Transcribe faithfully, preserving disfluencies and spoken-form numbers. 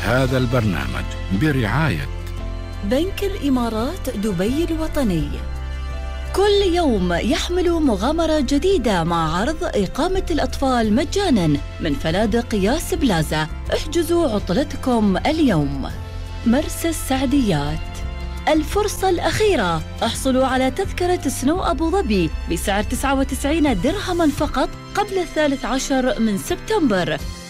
هذا البرنامج برعاية بنك الإمارات دبي الوطني. كل يوم يحمل مغامرة جديدة مع عرض إقامة الأطفال مجاناً من فنادق ياس بلازا. احجزوا عطلتكم اليوم. مرسى السعديات، الفرصة الأخيرة، احصلوا على تذكرة سنو أبو ظبي بسعر تسعة وتسعين درهما فقط قبل الثالث عشر من سبتمبر.